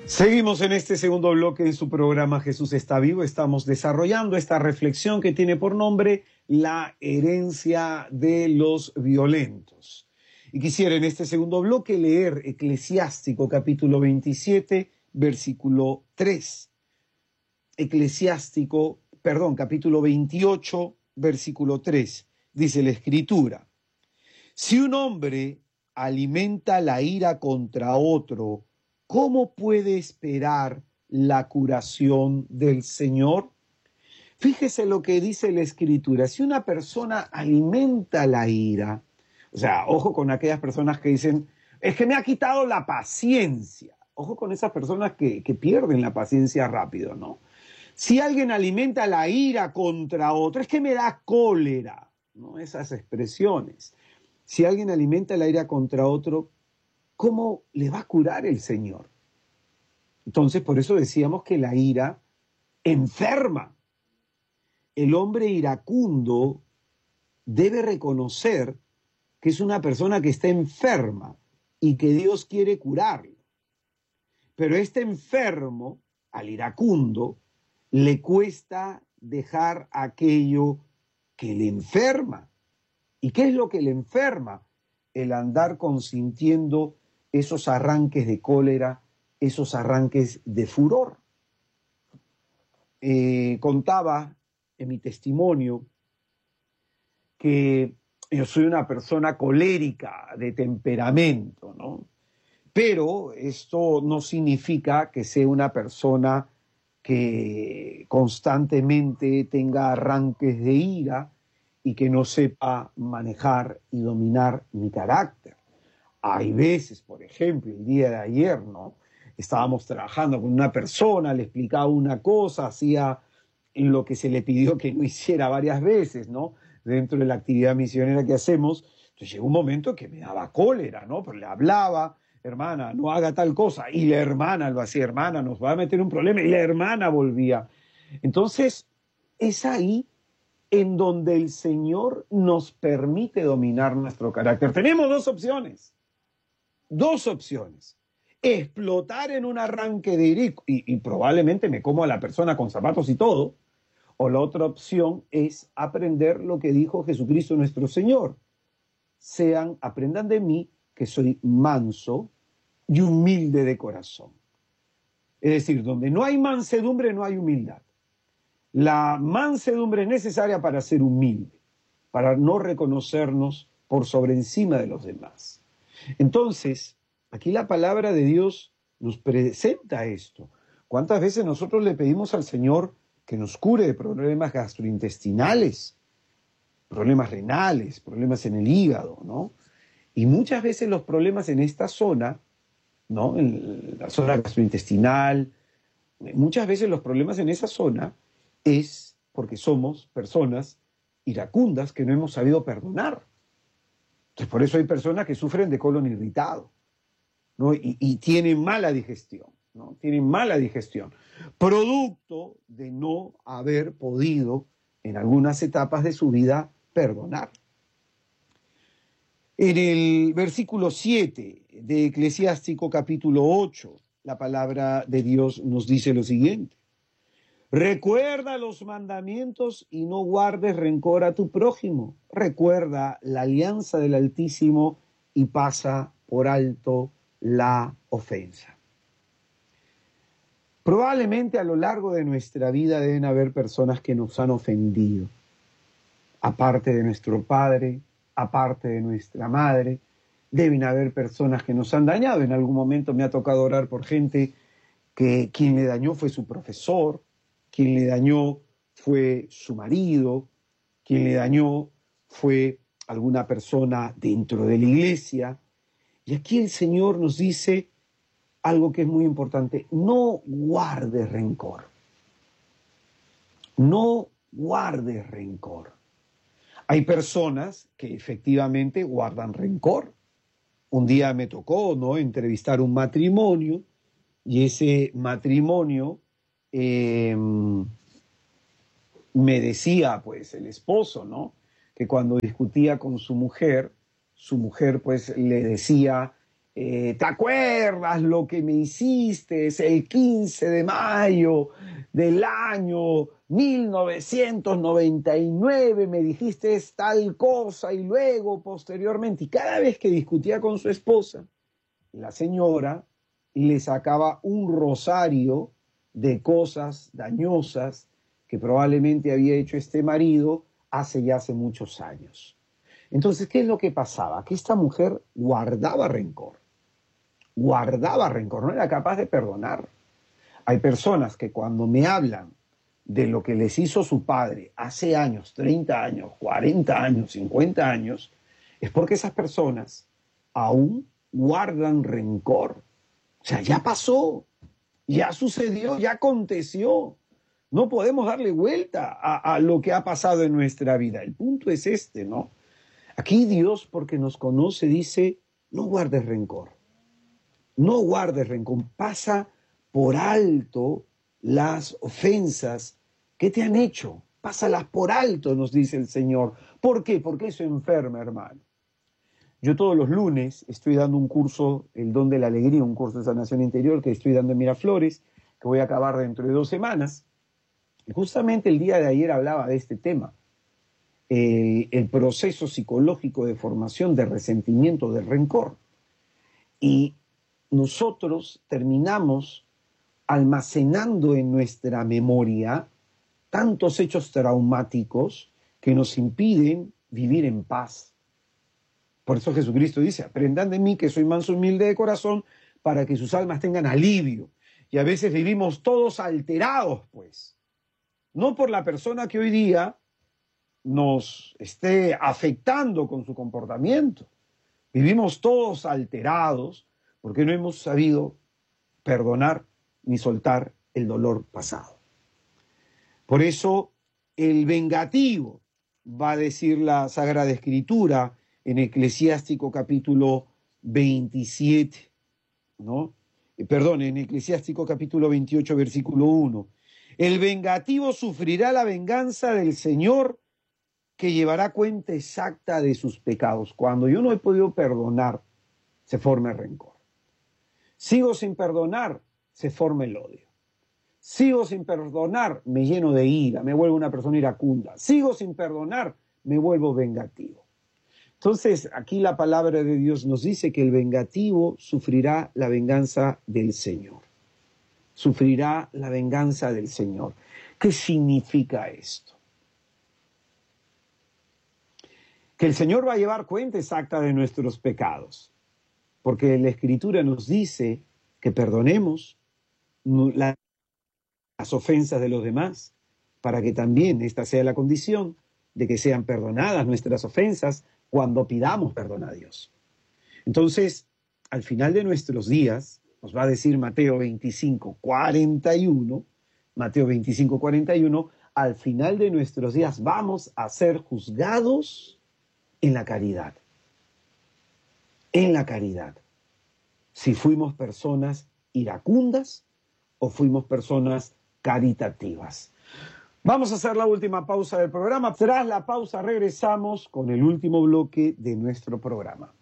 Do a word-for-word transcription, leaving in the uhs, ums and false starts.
Seguimos en este segundo bloque en su programa Jesús está vivo. Estamos desarrollando esta reflexión que tiene por nombre la herencia de los violentos. Y quisiera en este segundo bloque leer Eclesiástico capítulo veintisiete, versículo tres. Eclesiástico, perdón, capítulo veintiocho, versículo tres. Dice la Escritura: si un hombre alimenta la ira contra otro, ¿cómo puede esperar la curación del Señor? Fíjese lo que dice la Escritura. Si una persona alimenta la ira, o sea, ojo con aquellas personas que dicen, es que me ha quitado la paciencia. Ojo con esas personas que, que pierden la paciencia rápido, ¿no? Si alguien alimenta la ira contra otro, es que me da cólera, ¿no? Esas expresiones. Si alguien alimenta la ira contra otro, ¿cómo le va a curar el Señor? Entonces, por eso decíamos que la ira enferma. El hombre iracundo debe reconocer que es una persona que está enferma y que Dios quiere curarlo. Pero este enfermo, al iracundo, le cuesta dejar aquello que le enferma. ¿Y qué es lo que le enferma? El andar consintiendo esos arranques de cólera, esos arranques de furor. Eh, contaba en mi testimonio que yo soy una persona colérica de temperamento, ¿no? Pero esto no significa que sea una persona que constantemente tenga arranques de ira y que no sepa manejar y dominar mi carácter. Hay veces, por ejemplo, el día de ayer, ¿no? Estábamos trabajando con una persona, le explicaba una cosa, hacía lo que se le pidió que no hiciera varias veces, ¿no? Dentro de la actividad misionera que hacemos. Entonces llegó un momento que me daba cólera, ¿no? Pero le hablaba, hermana, no haga tal cosa. Y la hermana lo hacía, hermana, nos va a meter un problema. Y la hermana volvía. Entonces, es ahí en donde el Señor nos permite dominar nuestro carácter. Tenemos dos opciones. Dos opciones. Explotar en un arranque de ira y, y probablemente me como a la persona con zapatos y todo. O la otra opción es aprender lo que dijo Jesucristo nuestro Señor. Sean, aprendan de mí que soy manso y humilde de corazón. Es decir, donde no hay mansedumbre no hay humildad. La mansedumbre es necesaria para ser humilde, para no reconocernos por sobre encima de los demás. Entonces, aquí la palabra de Dios nos presenta esto. ¿Cuántas veces nosotros le pedimos al Señor que nos cure de problemas gastrointestinales, problemas renales, problemas en el hígado, ¿no? Y muchas veces los problemas en esta zona, ¿no? En la zona gastrointestinal, muchas veces los problemas en esa zona es porque somos personas iracundas que no hemos sabido perdonar. Entonces, por eso hay personas que sufren de colon irritado, ¿no? Y, y tienen mala digestión, ¿no? Tienen mala digestión, producto de no haber podido en algunas etapas de su vida perdonar. En el versículo siete de Eclesiástico capítulo ocho, la palabra de Dios nos dice lo siguiente: recuerda los mandamientos y no guardes rencor a tu prójimo. Recuerda la alianza del Altísimo y pasa por alto la ofensa. Probablemente a lo largo de nuestra vida deben haber personas que nos han ofendido, aparte de nuestro padre, aparte de nuestra madre. Deben haber personas que nos han dañado. En algún momento me ha tocado orar por gente que quien le dañó fue su profesor, quien le dañó fue su marido, quien le dañó fue alguna persona dentro de la iglesia. Y aquí el Señor nos dice algo que es muy importante: no guardes rencor. No guardes rencor. Hay personas que efectivamente guardan rencor. Un día me tocó, ¿no?, entrevistar un matrimonio, y ese matrimonio eh, me decía, pues, el esposo, ¿no?, que cuando discutía con su mujer, su mujer, pues, le decía eh, ¿te acuerdas lo que me hiciste el quince de mayo del año mil novecientos noventa y nueve? Me dijiste tal cosa y luego, posteriormente, y cada vez que discutía con su esposa, la señora le sacaba un rosario de cosas dañosas que probablemente había hecho este marido hace ya hace muchos años. Entonces, ¿qué es lo que pasaba? Que esta mujer guardaba rencor, guardaba rencor, no era capaz de perdonar. Hay personas que cuando me hablan de lo que les hizo su padre hace años, treinta años, cuarenta años, cincuenta años, es porque esas personas aún guardan rencor. O sea, ya pasó, ya sucedió, ya aconteció. No podemos darle vuelta a, a lo que ha pasado en nuestra vida. El punto es este, ¿no? Aquí Dios, porque nos conoce, dice, no guardes rencor. No guardes rencor. Pasa por alto las ofensas que te han hecho. Pásalas por alto, nos dice el Señor. ¿Por qué? Porque eso enferma, hermano. Yo todos los lunes estoy dando un curso, El Don de la Alegría, un curso de sanación interior que estoy dando en Miraflores, que voy a acabar dentro de dos semanas. Y justamente el día de ayer hablaba de este tema, eh, el proceso psicológico de formación de resentimiento, de rencor. Y nosotros terminamos almacenando en nuestra memoria tantos hechos traumáticos que nos impiden vivir en paz. Por eso Jesucristo dice, aprendan de mí que soy manso y humilde de corazón para que sus almas tengan alivio. Y a veces vivimos todos alterados, pues. No por la persona que hoy día nos esté afectando con su comportamiento. Vivimos todos alterados porque no hemos sabido perdonar ni soltar el dolor pasado. Por eso el vengativo, va a decir la Sagrada Escritura en Eclesiástico capítulo veintisiete, ¿no? Eh, perdón, en Eclesiástico capítulo veintiocho, versículo uno. El vengativo sufrirá la venganza del Señor, que llevará cuenta exacta de sus pecados. Cuando yo no he podido perdonar, se forma el rencor. Sigo sin perdonar, se forma el odio. Sigo sin perdonar, me lleno de ira, me vuelvo una persona iracunda. Sigo sin perdonar, me vuelvo vengativo. Entonces, aquí la palabra de Dios nos dice que el vengativo sufrirá la venganza del Señor. Sufrirá la venganza del Señor. ¿Qué significa esto? Que el Señor va a llevar cuenta exacta de nuestros pecados, porque la Escritura nos dice que perdonemos las ofensas de los demás, para que también esta sea la condición de que sean perdonadas nuestras ofensas cuando pidamos perdón a Dios. Entonces, al final de nuestros días, nos va a decir Mateo veinticinco, cuarenta y uno, Mateo veinticinco, cuarenta y uno, al final de nuestros días vamos a ser juzgados en la caridad. En la caridad. Si fuimos personas iracundas o fuimos personas caritativas. Vamos a hacer la última pausa del programa. Tras la pausa regresamos con el último bloque de nuestro programa.